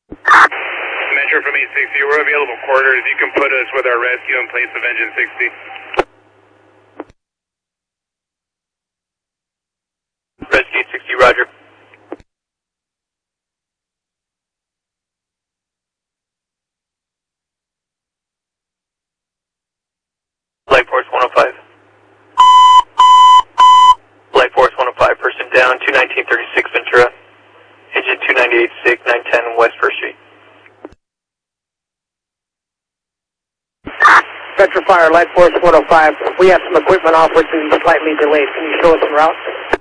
Metro from 860, we're available quarters. You can put us with our rescue in place of engine 60. Rescue 60, roger. Light Force 105. Light Force 105, person down, 21936 Ventura. Engine 298 SIG, 910 West 1st Street. Ventura Fire, Light Force 105. We have some equipment off which is slightly delayed. Can you show us en route?